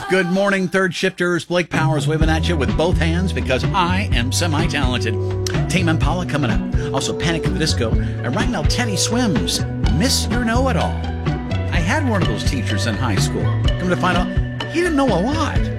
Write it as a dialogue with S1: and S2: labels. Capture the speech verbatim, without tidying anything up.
S1: Good morning, third shifters. Blake Powers waving at you with both hands because I am semi-talented. Tame Impala coming up. Also Panic at the Disco. And right now, Teddy Swims. Mister Know-It-All. I had one of those teachers in high school. Come to find out, he didn't know a lot.